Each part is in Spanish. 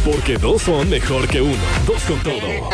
Porque dos son mejor que uno. Dos con todo.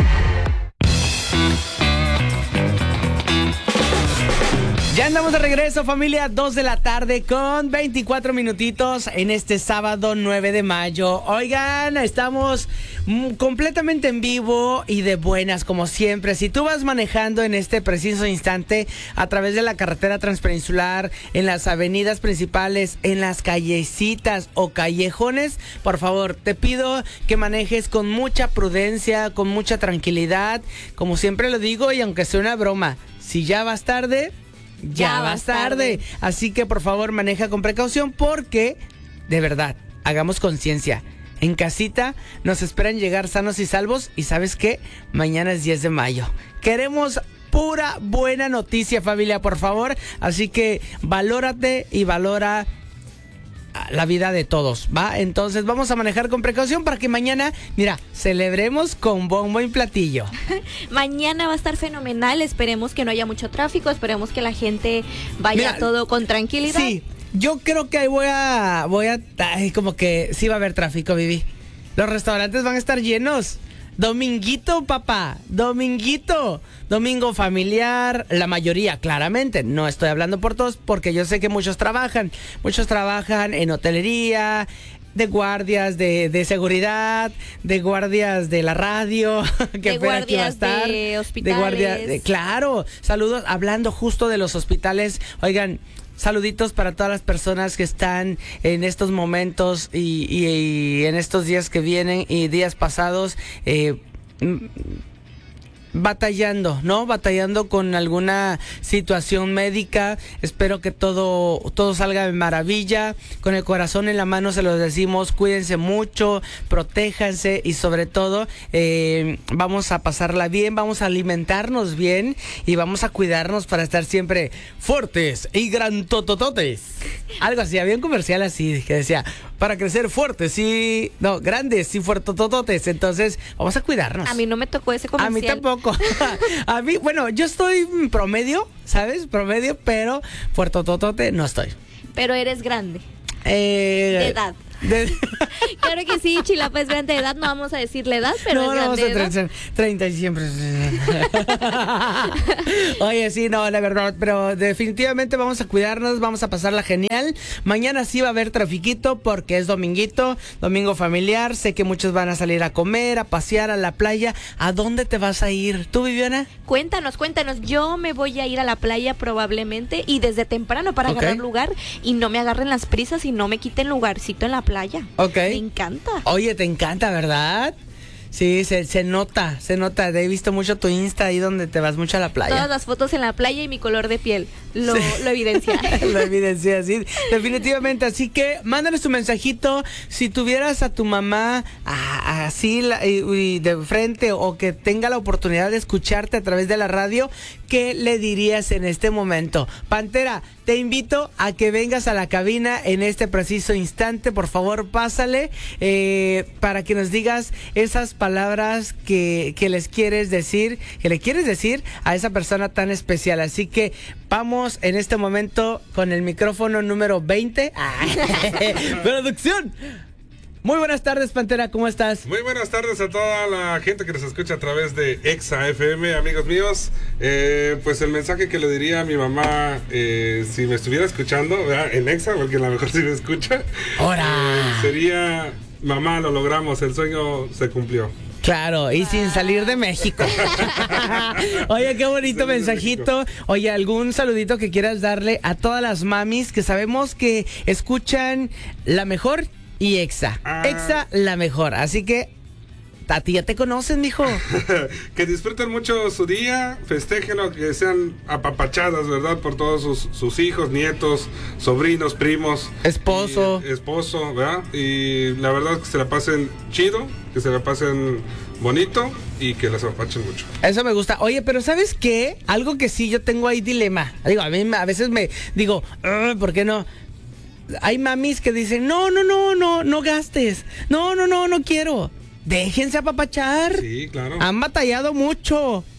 Ya andamos de regreso, familia, 2 de la tarde con 24 minutitos en este sábado 9 de mayo. Oigan, estamos completamente en vivo y de buenas, como siempre. Si tú vas manejando en este preciso instante a través de la carretera transpeninsular, en las avenidas principales, en las callecitas o callejones, por favor, te pido que manejes con mucha prudencia, con mucha tranquilidad. Como siempre lo digo, y aunque sea una broma, si ya vas tarde... Ya vas tarde. Así que por favor maneja con precaución porque, de verdad, hagamos conciencia. En casita nos esperan llegar sanos y salvos. Y ¿sabes qué? Mañana es 10 de mayo. Queremos pura buena noticia, familia, por favor. Así que valórate y valora la vida de todos, ¿va? Entonces vamos a manejar con precaución para que mañana, mira, celebremos con bombo y platillo. Mañana va a estar fenomenal, esperemos que no haya mucho tráfico, esperemos que la gente vaya todo con tranquilidad. Sí, yo creo que ahí voy a como que sí va a haber tráfico, Vivi. Los restaurantes van a estar llenos. Dominguito, papá, dominguito, domingo familiar, la mayoría, claramente, no estoy hablando por todos porque yo sé que muchos trabajan en hotelería, de guardias de seguridad, de guardias de la radio, que de guardias de hospitales. De guardias, claro, saludos, hablando justo de los hospitales, oigan, saluditos para todas las personas que están en estos momentos y en estos días que vienen y días pasados batallando, ¿no? Batallando con alguna situación médica. Espero que todo salga de maravilla. Con el corazón en la mano se los decimos, cuídense mucho, protéjanse y sobre todo vamos a pasarla bien, vamos a alimentarnos bien y vamos a cuidarnos para estar siempre fuertes y grantotototes. Algo así, había un comercial así que decía, para crecer fuertes y... No, grandes y fuertotototes. Entonces, vamos a cuidarnos. A mí no me tocó ese comercial. A mí tampoco. A mí, bueno, yo estoy promedio, ¿sabes? Promedio, pero fuertototote no estoy. Pero eres grande. De edad. Claro que sí, Chilapa es grande de edad, no vamos a decir la edad, pero es grande de edad. 30 y siempre. Oye, sí, no, la verdad, pero definitivamente vamos a cuidarnos, vamos a pasarla genial. Mañana sí va a haber trafiquito porque es dominguito, domingo familiar. Sé que muchos van a salir a comer, a pasear a la playa. ¿A dónde te vas a ir? ¿Tú, Viviana? Cuéntanos. Yo me voy a ir a la playa probablemente y desde temprano para agarrar lugar y no me agarren las prisas y no me quiten lugarcito en la playa. Ok. Me encanta. Oye, te encanta, ¿verdad? Sí, se nota. He visto mucho tu Insta ahí donde te vas mucho a la playa. Todas las fotos en la playa y mi color de piel lo evidencia. Lo evidencia, sí, definitivamente. Así que mándales tu mensajito. Si tuvieras a tu mamá así y de frente o que tenga la oportunidad de escucharte a través de la radio, ¿qué le dirías en este momento? Pantera, te invito a que vengas a la cabina en este preciso instante. Por favor, pásale para que nos digas esas palabras que le quieres decir a esa persona tan especial. Así que vamos en este momento con el micrófono número 20. ¡Producción! Muy buenas tardes, Pantera, ¿cómo estás? Muy buenas tardes a toda la gente que nos escucha a través de Exa FM, amigos míos. Pues el mensaje que le diría a mi mamá, si me estuviera escuchando, ¿verdad? En Exa, porque a lo mejor sí me escucha. ¡Hora! Sería, mamá, lo logramos, el sueño se cumplió. Claro, y sin salir de México. Oye, qué bonito mensajito. Oye, ¿algún saludito que quieras darle a todas las mamis que sabemos que escuchan La Mejor y Exa? Exa, La Mejor. Así que a ti ya te conocen, mijo. Que disfruten mucho su día, festéjenlo, que sean apapachadas, ¿verdad? Por todos sus hijos, nietos, sobrinos, primos. Esposo, ¿verdad? Y la verdad es que se la pasen chido, que se la pasen bonito y que las apapachen mucho. Eso me gusta. Oye, pero ¿sabes qué? Algo que sí yo tengo ahí dilema. Digo, a mí a veces me digo, ¿por qué no? Hay mamis que dicen, no gastes. No quiero. Déjense apapachar. Sí, claro. Han batallado mucho.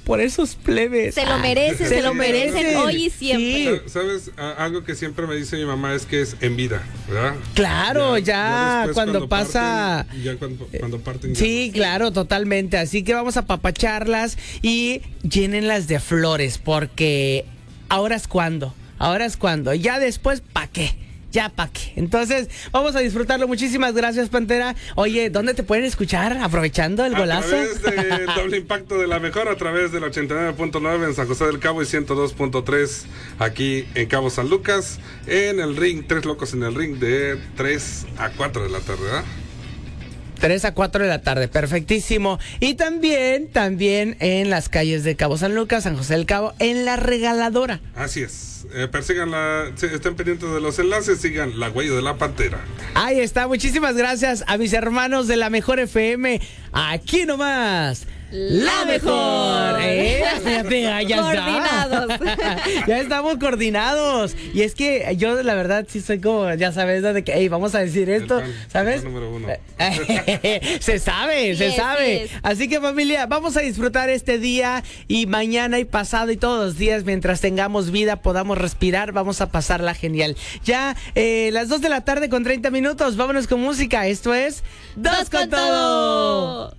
por esos plebes. Se lo merecen, se lo merecen hoy y siempre. Sí. ¿Sabes? Algo que siempre me dice mi mamá es que es en vida, ¿verdad? Claro, ya después, cuando pasa... parten, ya cuando parten. Sí, claro, totalmente. Así que vamos a apapacharlas y llénenlas de flores, porque ahora es cuando. Ya después, ¿pa' qué? Ya pa' qué. Entonces, vamos a disfrutarlo. Muchísimas gracias, Pantera. Oye, ¿dónde te pueden escuchar? Aprovechando el golazo. A través del doble impacto de la mejor, a través del 89.9 en San José del Cabo y 102.3 aquí en Cabo San Lucas. En el ring, 3 locos en el ring de 3 a 4 de la tarde, ¿verdad? 3 a 4 de la tarde, perfectísimo. Y también en las calles de Cabo San Lucas, San José del Cabo, en La Regaladora. Así es. Persíganla, estén pendientes de los enlaces, sigan la huella de la Pantera. Ahí está, muchísimas gracias a mis hermanos de la Mejor FM. Aquí nomás, la mejor. Ya Coordinados. Ya estamos coordinados. Y es que yo, la verdad, sí soy como, ya sabes, de que, hey, vamos a decir esto, ¿sabes? El fan número 1. Se sabe. Yes. Así que, familia, vamos a disfrutar este día y mañana y pasado y todos los días, mientras tengamos vida, podamos respirar, vamos a pasarla genial. Ya, las 2 de la tarde con 30 minutos, vámonos con música. Esto es Dos con Todo.